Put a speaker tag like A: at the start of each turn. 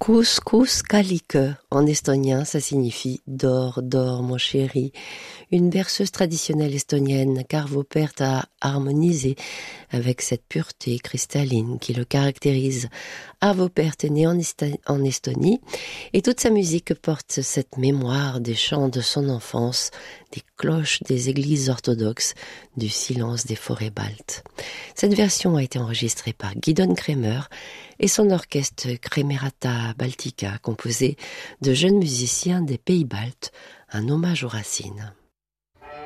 A: Couscous Kalike, en estonien, ça signifie « dors, dors, mon chéri ». Une berceuse traditionnelle estonienne qu'Arvo Pärt a harmonisée avec cette pureté cristalline qui le caractérise. Arvo Pärt est né en Estonie et toute sa musique porte cette mémoire des chants de son enfance, des cloches des églises orthodoxes, du silence des forêts baltes. Cette version a été enregistrée par Gidon Kremer et son orchestre Kremerata Baltica, composé de jeunes musiciens des pays baltes, un hommage aux racines.